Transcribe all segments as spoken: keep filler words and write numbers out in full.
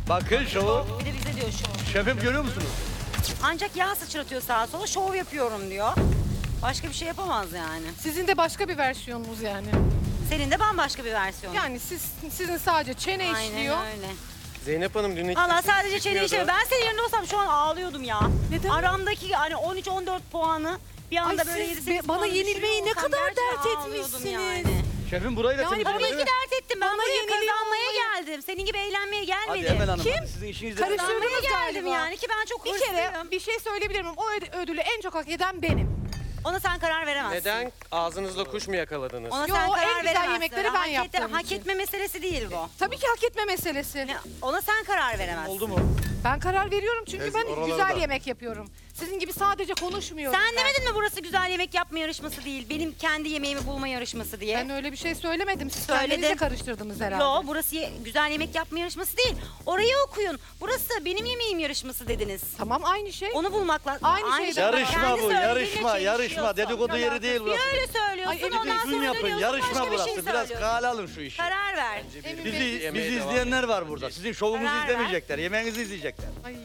Bakın şovu. Bir de bize diyor şov. Şefim görüyor musunuz? Ancak yağ sıçratıyor sağa sola, şov yapıyorum diyor. Başka bir şey yapamaz yani. Sizin de başka bir versiyonunuz yani. Senin de bambaşka bir versiyonu. Yani siz sizin sadece çene Aynen işliyor. öyle. Zeynep Hanım dün hiç Valla sesiniz sadece çene çıkmıyordu. işlemi. Ben senin yerinde olsam şu an ağlıyordum ya. Neden? Aramdaki hani on üç on dört puanı bir anda Ay böyle siz yedi sekiz be- bana puanı yenilmeyi düşürüyor ne olsam kadar gerçekten dert ağlıyordum etmişsiniz. yani. Şefim burayı da Yani temizledim. Tabii ki dert ettim. Ben Bana buraya yeniliyor kazanmaya olmayı- geldim. Senin gibi eğlenmeye gelmedim. Hadi Emel Hanım. Kim? Hadi sizin işiniz de. Karıştırdınız Kazanmaya geldim galiba. yani ki ben çok Bir kere hırslıyım. bir şey söyleyebilirim. O öd- ödülü en çok hak eden benim. Ona sen karar veremezsin. Neden? Ağzınızla kuş mu yakaladınız? Ona Yo, sen o karar en güzel veremezsin. yemekleri ben hak et- yaptığım Hak için. etme meselesi değil bu. Tabii ki hak etme meselesi. Yani ona sen karar veremezsin. Oldu mu? Ben karar veriyorum çünkü Ez- ben oralarda. güzel yemek yapıyorum. Sizin gibi sadece konuşmuyorum. Sen ben. demedin mi burası güzel yemek yapma yarışması değil, benim kendi yemeğimi bulma yarışması diye? Ben öyle bir şey söylemedim. Siz Söyledin. kendinize karıştırdınız herhalde. Yo, burası ye- güzel yemek yapma yarışması değil. Orayı okuyun. Burası benim yemeğim yarışması dediniz. Tamam aynı şey. Onu bulmak lazım. Aynı şey. Yarışma Kendi bu, söylediğinle yarışma, yarışma. çelişiyorsun. Dedikodu yeri değil Bir burası. öyle söylüyorsun, Ay, ondan Düzgün sonra yapın, dönüyorsun, yarışma başka bir burası. şey Biraz söylüyorsun. kale alın şu işi. Karar ver. Emin Bizi, Bey. Yemeğe bizi devam izleyenler var burada. Sizin şovunuzu Karar ver. izlemeyecekler, yemeğinizi izleyecekler. Ay.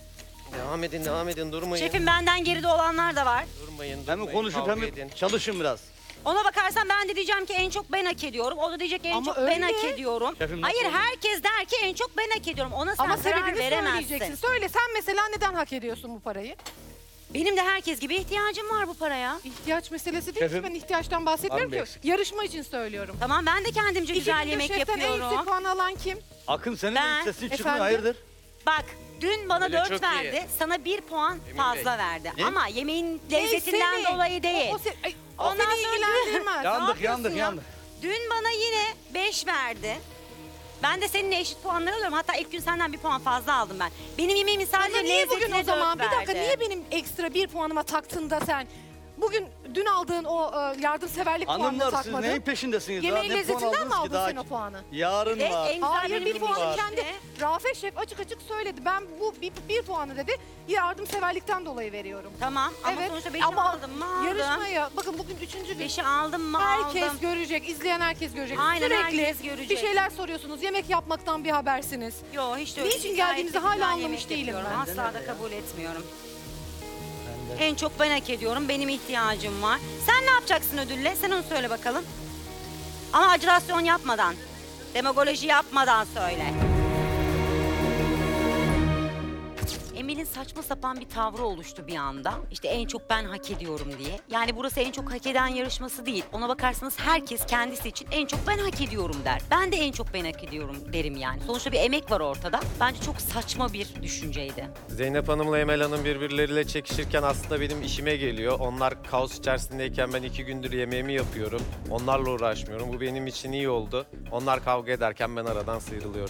Devam edin, devam edin, durmayın. Şefim benden geride olanlar da var. Durmayın, Hem durmayın, konuşup kavga hem edin. çalışın biraz. Ona bakarsan ben de diyeceğim ki en çok ben hak ediyorum. O da diyecek en Ama çok öyle. ben hak ediyorum. Şefim, nasıl Hayır, oluyor? herkes der ki en çok ben hak ediyorum. Ona sen Ama karar sebebini veremezsin. söyleyeceksin. Söyle sen mesela neden hak ediyorsun bu parayı? Benim de herkes gibi ihtiyacım var bu paraya. İhtiyaç meselesi değil ki. Şefim, Ben ihtiyaçtan bahsetmiyorum var mı ki. eksik? Yarışma için söylüyorum. Tamam, ben de kendimce İki güzel gündür yemek şeften en yüksek yapıyorum. puan alan kim? Akın senin Ben- de sesin çıkmıyor, Efendim? hayırdır? Bak, dün bana Öyle dört çok verdi, iyi. sana bir puan Emin fazla Bey. verdi. Ne? Ama yemeğin Ey lezzetinden seni. dolayı değil. O, o, se- ay, o Ondan seni sonra- ilgilendirmez. Ne Yandık, yapıyorsun yandık, ya? yandık. Dün bana yine beş verdi. Ben de seninle eşit puanlar alıyorum. Hatta ilk gün senden bir puan fazla aldım ben. Benim yemeğimin sadece Ama niye lezzetine bugün o zaman? Bir dört dakika verdi. niye benim ekstra bir puanıma taktın da sen? Bugün dün aldığın o e, yardımseverlik puanını Hanımlar siz takmadın. neyin peşindesiniz? Yemeğin daha? Ne puan lezzetinden mi aldınız ki aldın daha? sen o puanı? Yarın E, var. en güzel Hayır benim bir gibi puanı var. kendi. Rafet Şef açık açık söyledi. Ben bu bir, bir puanı dedi yardımseverlikten dolayı veriyorum. Tamam ama Evet, sonuçta beşi ama aldım mı aldım. Yarışmaya bakın bugün üçüncü gün. Beşi aldım mı Herkes aldım. görecek, izleyen herkes görecek. Aynen, Sürekli herkes görecek. bir şeyler soruyorsunuz, yemek yapmaktan bir habersiniz. Yo, hiç de öyle Niçin değil. geldiğinizi Gayet de hala güzel anlamış yemek değilim yapıyorum. ben. Asla da kabul etmiyorum. En çok ben hak ediyorum. Benim ihtiyacım var. Sen ne yapacaksın ödülle? Sen onu söyle bakalım. Ama acitasyon yapmadan, demagoji yapmadan söyle. Emel'in saçma sapan bir tavrı oluştu bir anda. İşte en çok ben hak ediyorum diye. Yani burası en çok hak eden yarışması değil. Ona bakarsanız herkes kendisi için en çok ben hak ediyorum der. Ben de en çok ben hak ediyorum derim yani. Sonuçta bir emek var ortada. Bence çok saçma bir düşünceydi. Zeynep Hanım'la Emel Hanım birbirleriyle çekişirken aslında benim işime geliyor. Onlar kaos içerisindeyken ben iki gündür yemeğimi yapıyorum. Onlarla uğraşmıyorum. Bu benim için iyi oldu. Onlar kavga ederken ben aradan sıyrılıyorum.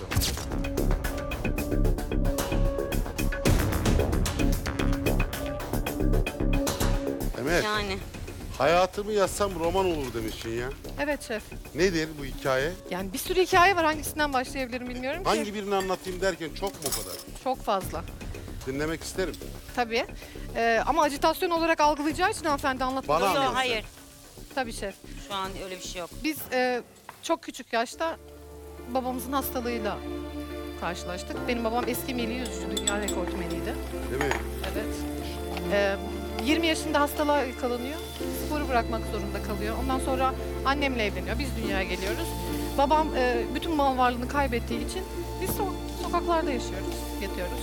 Emel, Yani. hayatımı yazsam roman olur demişsin ya. Evet şef. Nedir bu hikaye? Yani bir sürü hikaye var. Hangisinden başlayabilirim bilmiyorum ki. Hangi birini anlatayım derken çok mu o kadar? Çok fazla. Dinlemek isterim. Tabii. Ee, ama ajitasyon olarak algılayacağı için hanımefendi anlatmadı. Bana Yok, anlatsın. hayır. Tabii şef. Şu an öyle bir şey yok. Biz e, çok küçük yaşta babamızın hastalığıyla karşılaştık. Benim babam eski milli yüzücü, dünya rekortmeniydi. Değil mi? Evet. Ee, yirmi yaşında hastalığa yakalanıyor. Sporu bırakmak zorunda kalıyor. Ondan sonra annemle evleniyor. Biz dünyaya geliyoruz. Babam e, bütün mal varlığını kaybettiği için biz so- sokaklarda yaşıyoruz, yatıyoruz.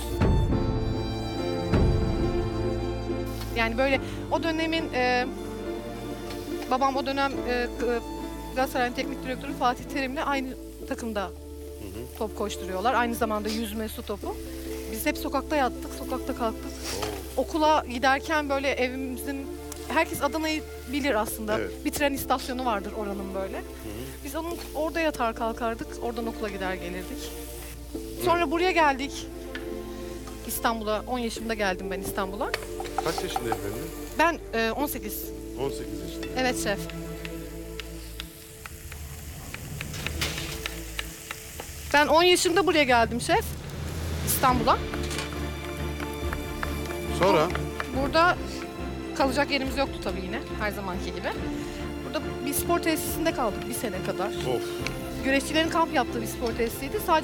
Yani böyle o dönemin e, babam o dönem e, k- Galatasaray'ın teknik direktörü Fatih Terim'le aynı takımda top koşturuyorlar. Aynı zamanda yüzme, su topu. Biz hep sokakta yattık, sokakta kalktık. Okula giderken böyle evimizin, herkes Adana'yı bilir aslında. Evet. Bir tren istasyonu vardır oranın böyle. Biz onun orada yatar kalkardık, oradan okula gider gelirdik. Sonra buraya geldik. İstanbul'a, on yaşımda geldim ben İstanbul'a. Kaç yaşında efendim? Ben e, on sekiz. on sekiz yaşında. Evet şef. Ben on yaşında buraya geldim şef. İstanbul'a. Sonra? Burada kalacak yerimiz yoktu tabii yine her zamanki gibi. Burada bir spor tesisinde kaldık bir sene kadar. Of. Güreşçilerin kamp yaptığı bir spor tesisiydi. Sadece